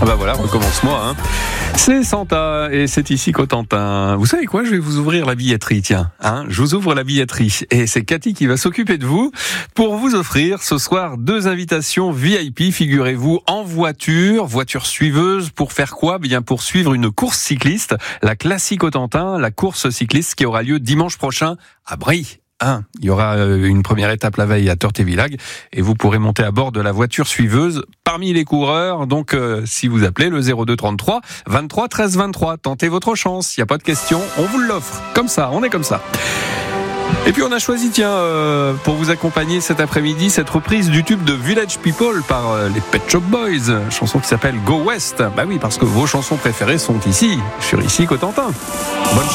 Ah bah voilà, recommence-moi. Hein. C'est Santa et c'est ici Cotentin. Vous savez quoi, je vais vous ouvrir la billetterie, tiens. Hein, je vous ouvre la billetterie et c'est Cathy qui va s'occuper de vous pour vous offrir ce soir 2 invitations VIP, figurez-vous, en voiture suiveuse. Pour faire quoi ? Bien pour suivre une course cycliste, la Classique Cotentin, la course cycliste qui aura lieu dimanche prochain à Brie. Il y aura une première étape la veille à Tortevillag et vous pourrez monter à bord de la voiture suiveuse parmi les coureurs. Donc si vous appelez le 02 33 23 13 23, tentez votre chance, il n'y a pas de question, on vous l'offre. Comme ça, on est comme ça. Et puis on a choisi, pour vous accompagner cet après-midi, cette reprise du tube de Village People par les Pet Shop Boys, chanson qui s'appelle Go West. Bah oui, parce que vos chansons préférées sont ici, sur Ici Cotentin. Bonne